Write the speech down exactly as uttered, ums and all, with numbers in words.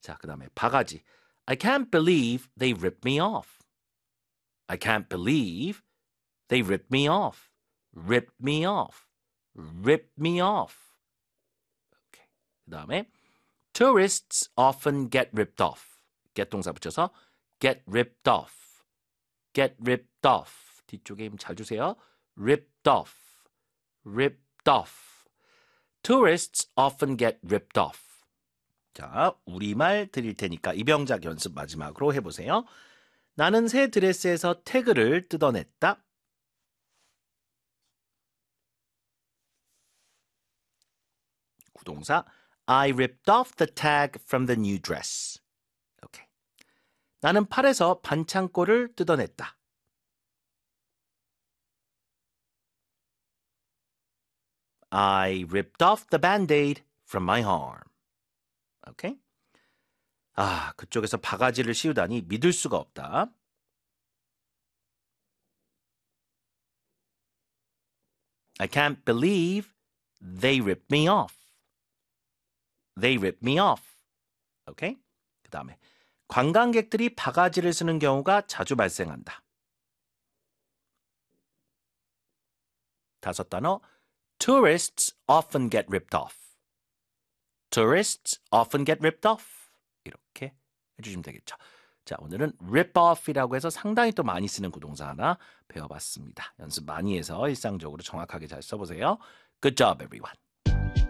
자, 그 다음에 바가지. I can't believe they ripped me off. I can't believe they ripped me off. Ripped me off. Ripped me off. Okay. 그 다음에 tourists often get ripped off. get 동사 붙여서 get ripped off. get ripped off. 뒤쪽에 힘 잘 주세요. ripped off. ripped off. Tourists often get ripped off. 자, 우리말 드릴 테니까 입영작 연습 마지막으로 해보세요. 나는 새 드레스에서 태그를 뜯어냈다. 구동사 I ripped off the tag from the new dress. 오케이. 나는 팔에서 반창고를 뜯어냈다. I ripped off the band-aid from my arm. 오케이? 아, 그쪽에서 바가지를 씌우다니 믿을 수가 없다. I can't believe they ripped me off. They ripped me off. 오케이? 그 다음에 관광객들이 바가지를 쓰는 경우가 자주 발생한다. 다섯 단어. Tourists often get ripped off. Tourists often get ripped off. 이렇게 해주시면 되겠죠. 자, 오늘은 rip off이라고 해서 상당히 또 많이 쓰는 구동사 하나 배워봤습니다. 연습 많이 해서 일상적으로 정확하게 잘 써보세요. Good job, everyone.